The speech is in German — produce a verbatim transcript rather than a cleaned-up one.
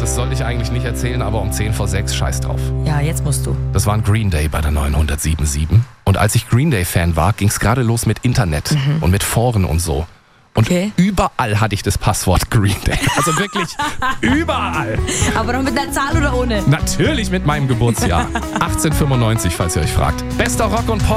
das sollte ich eigentlich nicht erzählen, aber um zehn vor sechs, scheiß drauf. Ja, jetzt musst du. Das war ein Green Day bei der neunhundertsieben Komma sieben. Und als ich Green Day-Fan war, ging es gerade los mit Internet mhm. und mit Foren und so. Und okay. überall hatte ich das Passwort Green Day. Also wirklich überall. Aber noch mit einer Zahl oder ohne? Natürlich mit meinem Geburtsjahr. achtzehnhundertfünfundneunzig, falls ihr euch fragt. Bester Rock und Pop.